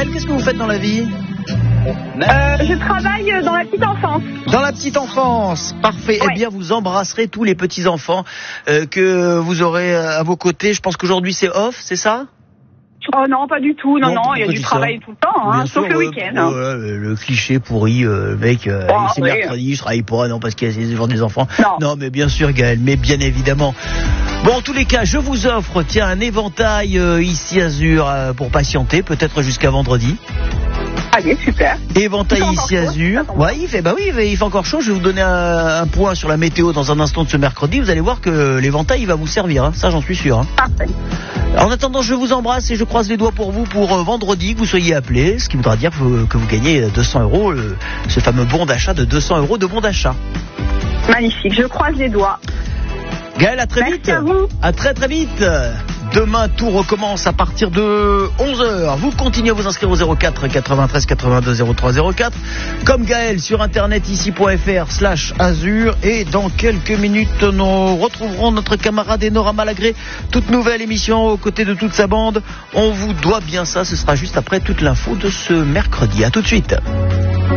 Gaëlle, qu'est-ce que vous faites dans la vie ? Je travaille dans la petite enfance. Dans la petite enfance, parfait. Ouais. Eh bien, vous embrasserez tous les petits-enfants que vous aurez à vos côtés. Je pense qu'aujourd'hui, c'est off, c'est ça ? Oh non, pas du tout. Non, Non, il y a pas du dit travail ça. tout le temps, Bien sauf sûr, le week-end. le cliché pourri, mec, c'est oui. mercredi, je travaille pas, non, parce qu'il y a les jours des enfants. Non. Non, mais bien sûr, Gaëlle, mais bien évidemment. Bon, en tous les cas, je vous offre, tiens, un éventail ici Azur pour patienter, peut-être jusqu'à vendredi. Allez, super. Éventail Il fait encore ici chaud, Azur. ça tombe Ouais, il fait encore chaud. Je vais vous donner un point sur la météo dans un instant de ce mercredi. Vous allez voir que l'éventail, il va vous servir, hein. Ça, j'en suis sûr. Hein. Parfait. En attendant, je vous embrasse et je croise les doigts pour vous pour vendredi que vous soyez appelés, ce qui voudra dire que vous gagnez 200 €, ce fameux bon d'achat de 200 € de bon d'achat. Magnifique, je croise les doigts. Gaëlle, à très Merci vite. à vous. À très très vite. Demain, tout recommence à partir de 11h. Vous continuez à vous inscrire au 04 93 82 03 04. Comme Gaëlle sur internet ici.fr/Azur. Et dans quelques minutes, nous retrouverons notre camarade Enora Malagré. Toute nouvelle émission aux côtés de toute sa bande. On vous doit bien ça. Ce sera juste après toute l'info de ce mercredi. À tout de suite.